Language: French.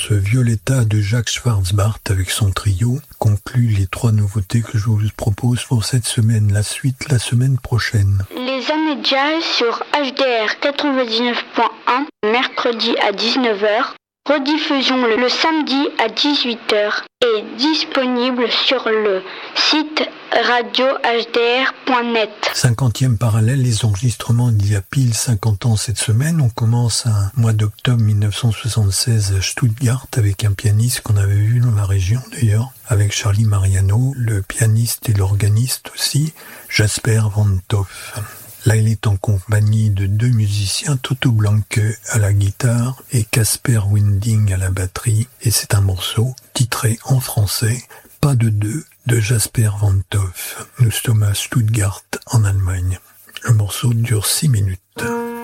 valse Violetta de Jacques Schwarzbart avec son trio conclut les 3 nouveautés que je vous propose pour cette semaine. La suite la semaine prochaine. Les années jazz sur HDR 99.1, mercredi à 19h. Rediffusion le samedi à 18h et disponible sur le site radiohdr.net. 50e parallèle, les enregistrements d'il y a pile 50 ans cette semaine. On commence un mois d'octobre 1976 à Stuttgart avec un pianiste qu'on avait vu dans la région d'ailleurs, avec Charlie Mariano, le pianiste et l'organiste aussi, Jasper Van Toff. Là, il est en compagnie de 2 musiciens, Toto Blanke à la guitare et Casper Winding à la batterie. Et c'est un morceau titré en français « Pas de deux » de Jasper Van Toff. Nous sommes à Stuttgart, en Allemagne. Le morceau dure 6 minutes.